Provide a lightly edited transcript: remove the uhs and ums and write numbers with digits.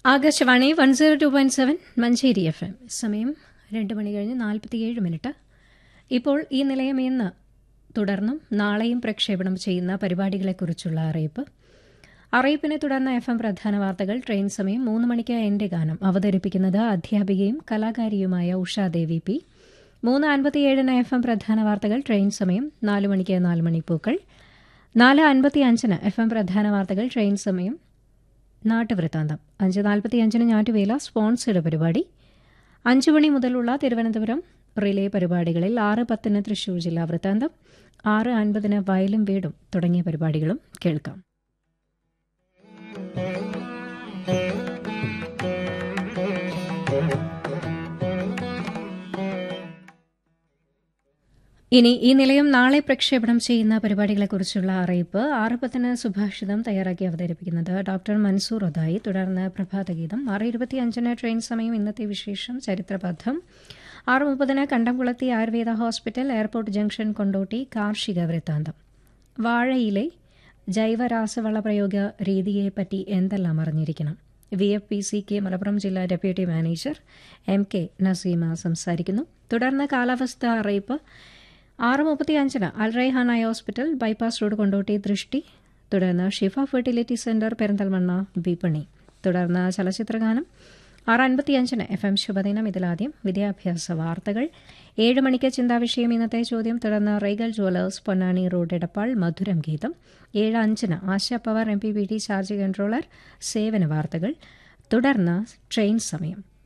Akashvani 102.7 Manjeri FM. സമയം 2:47 ഇപ്പോൾ ഈ നിലയം ഇന്ന് തുടർന്നും നാളെയും പ്രക്ഷേപണം ചെയ്യുന്ന പരിപാടികളെക്കുറിച്ചുള്ള അറിയിപ്പിനെ തുടർന്ന് FM പ്രധാന വാർത്തകൾ, ട്രെയിൻ സമയം 3 മണിക്ക് എന്റെ ഗാനം അവതരിപ്പിക്കുന്നത് അധ്യാപികയും കലാകാരിയുമായ ഉഷാദേവി പി. 3:57 FM പ്രധാന വാർത്തകൾ, ട്രെയിൻ സമയം 4 മണിക്ക് 4 മണിപ്പൂക്കൾ. 4:55 FM പ്രധാന വാർത്തകൾ, ട്രെയിൻ സമയം നാട്ടുവൃത്താന്തം. 5:45 ഞാറ്റുവേല സ്പോൺസേഡ് പരിപാടി. 5 മണി മുതലുള്ള തിരുവനന്തപുരം റിലേ പരിപാടികളിൽ 6:10 തൃശൂർ ജില്ലാ വൃത്താന്തം, 6:50 വയലും വീടും തുടങ്ങിയ പരിപാടികളും കേൾക്കാം. ഇനി ഈ നിലയം നാളെ പ്രക്ഷേപണം ചെയ്യുന്ന പരിപാടികളെക്കുറിച്ചുള്ള അറിയിപ്പ്. 6:10 സുഭാഷിതം തയ്യാറാക്കി അവതരിപ്പിക്കുന്നത് ഡോക്ടർ മൻസൂർ ഒതായി. തുടർന്ന് പ്രഭാതഗീതം. 6:25 ട്രെയിൻ സമയം, ഇന്നത്തെ വിശേഷം, ചരിത്രപഥം. 6:30 കണ്ടംകുളത്തി Ayurveda hospital, airport junction, Kondotty കാർഷിക വൃത്താന്തം. വാഴയിലെ ജൈവരാസവള പ്രയോഗ രീതിയെപ്പറ്റി എന്തെല്ലാം അറിഞ്ഞിരിക്കണം? VFPCK മലപ്പുറം ജില്ലാ ഡെപ്യൂട്ടി മാനേജർ MK നസീമ സംസാരിക്കുന്നു. തുടർന്ന് കാലാവസ്ഥ അറിയിപ്പ്. 6:35 Alraihan eye hospital, bypass road, Kondotty ദൃഷ്ടി. തുടർന്ന് ഷിഫ ഫെർട്ടിലിറ്റി സെന്റർ, പെരിന്തൽമണ്ണ വിപണി. തുടർന്ന് ചലച്ചിത്രഗാനം. 6:55 FM ശുഭദിനം. ഇതിലാദ്യം വിദ്യാഭ്യാസ വാർത്തകൾ. 7 മണിക്ക് ചിന്താവിഷയം, ഇന്നത്തെ ചോദ്യം. തുടർന്ന് Regal jewellers, Ponnani road, Edappal, മധുരം ഗീതം. 7:05 ASHA power MPPT charge controller, സേവന വാർത്തകൾ. തുടർന്ന് ട്രെയിൻ സമയം.